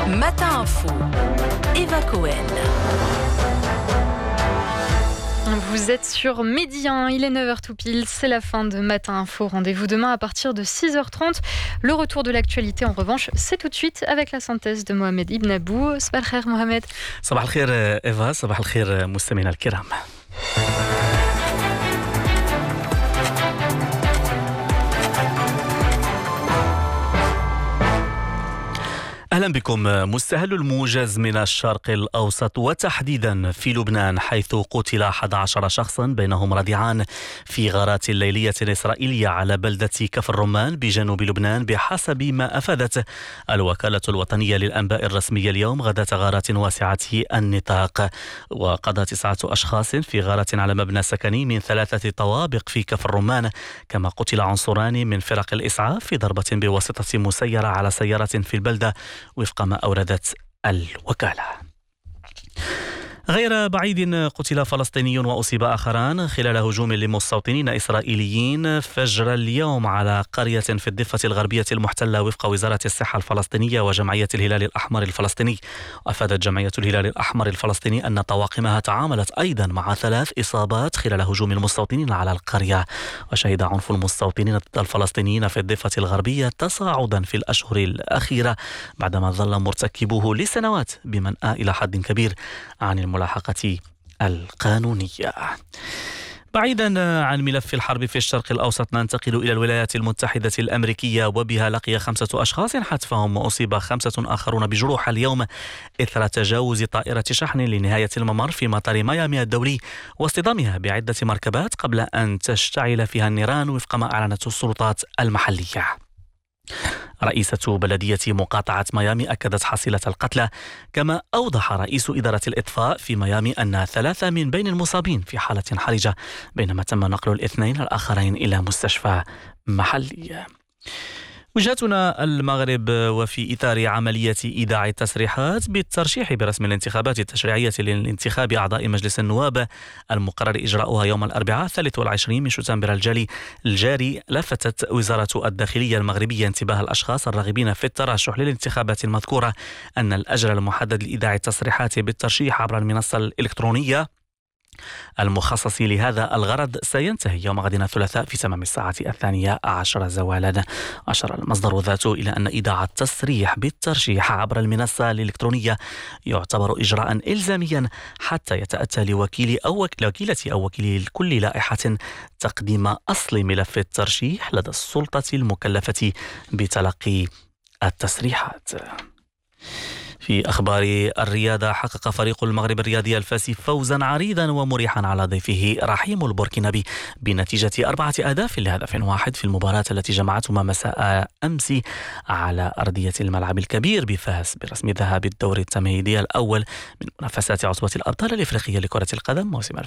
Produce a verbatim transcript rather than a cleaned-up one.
Matin Info, Eva Cohen. Vous êtes sur Midi un, il est neuf heures tout pile, c'est la fin de Matin Info. Rendez-vous demain à partir de six heures trente. Le retour de l'actualité, en revanche, c'est tout de suite avec la synthèse de Mohamed Ibn Abou. Sabah al-khair Mohamed. Sabah al-khair Eva, sabah al-khair مستمعينا الكرام. أهلا بكم. مستهل الموجز من الشرق الأوسط وتحديدا في لبنان، حيث قتل أحد عشر شخصا بينهم رضيعان في غارات ليلية إسرائيلية على بلدة كفر الرمان بجنوب لبنان، بحسب ما أفادت الوكالة الوطنية للأنباء الرسمية اليوم غداة غارات واسعة النطاق. وقضى تسعة أشخاص في غارة على مبنى سكني من ثلاثة طوابق في كفر الرمان، كما قتل عنصران من فرق الإسعاف في ضربة بواسطة مسيرة على سيارة في البلدة، وفق ما أوردت الوكالة. غير بعيد قتل فلسطيني وأصيب آخران خلال هجوم لمستوطنين إسرائيليين فجر اليوم على قرية في الضفة الغربية المحتلة، وفق وزارة الصحة الفلسطينية وجمعية الهلال الأحمر الفلسطيني. وأفادت جمعية الهلال الأحمر الفلسطيني أن طواقمها تعاملت أيضا مع ثلاث إصابات خلال هجوم المستوطنين على القرية. وشهد عنف المستوطنين ضد الفلسطينيين في الضفة الغربية تصاعدا في الأشهر الأخيرة، بعدما ظل مرتكبوه لسنوات بمنأى إلى حد كبير عن الملاحقة القانونية. بعيدا عن ملف الحرب في الشرق الأوسط، ننتقل إلى الولايات المتحدة الأمريكية، وبها لقي خمسة أشخاص حتفهم وأصيب خمسة آخرون بجروح اليوم إثر تجاوز طائرة شحن لنهاية الممر في مطار ميامي الدولي واصطدامها بعدة مركبات قبل أن تشتعل فيها النيران، وفق ما أعلنت السلطات المحلية. رئيسة بلدية مقاطعة ميامي أكدت حصيلة القتلى، كما أوضح رئيس إدارة الإطفاء في ميامي أن ثلاثة من بين المصابين في حالة حرجة، بينما تم نقل الاثنين الآخرين إلى مستشفى محلي. وجهتنا المغرب، وفي إطار عملية إيداع التسريحات بالترشيح برسم الانتخابات التشريعية للانتخاب أعضاء مجلس النواب المقرر إجراؤها يوم الأربعاء الثالث والعشرين من شتنبر الجاري الجاري لفتت وزارة الداخلية المغربية انتباه الأشخاص الراغبين في الترشح للانتخابات المذكورة أن الأجل المحدد لإيداع التسريحات بالترشيح عبر المنصة الإلكترونية المخصص لهذا الغرض سينتهي يوم غد الثلاثاء في تمام الساعة الثانية عشر زوالا. أشار المصدر ذاته إلى أن إيداع التصريح بالترشيح عبر المنصة الإلكترونية يعتبر إجراء إلزاميا حتى يتأتى لوكيل أو وكيلة أو وكيل كل لائحة تقديم أصل ملف الترشيح لدى السلطة المكلفة بتلقي التسريحات. في أخبار الرياضة، حقق فريق المغرب الرياضي الفاسي فوزا عريضا ومريحا على ضيفه رحيم البوركينابي بنتيجة أربعة أهداف لهدف واحد في المباراة التي جمعتهما مساء أمس على أرضية الملعب الكبير بفاس برسم ذهاب الدور التمهيدي الأول من منافسات عصبة الأبطال الإفريقية لكرة القدم موسم